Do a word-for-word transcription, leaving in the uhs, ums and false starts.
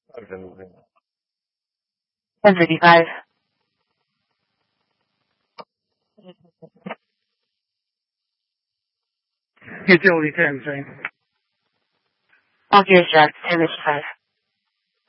ten thirty-five. Utility ten, same. All gears direct, ten fifty-five.